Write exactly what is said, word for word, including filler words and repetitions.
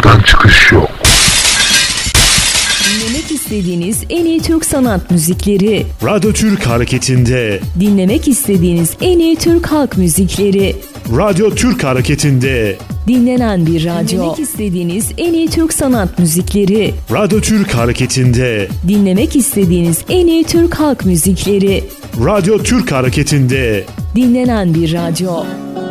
buradan çıkış yok. Dinlemek istediğiniz en iyi Türk sanat müzikleri. Radyo Türk Hareketi'nde. Dinlemek istediğiniz en iyi Türk halk müzikleri. Radyo Türk Hareketi'nde. Dinlenen bir radyo. Dinlemek istediğiniz en iyi Türk sanat müzikleri. Radyo Türk Hareketi'nde. Dinlemek istediğiniz en iyi Türk halk müzikleri. Radyo Türk Hareketi'nde. Dinlenen bir radyo.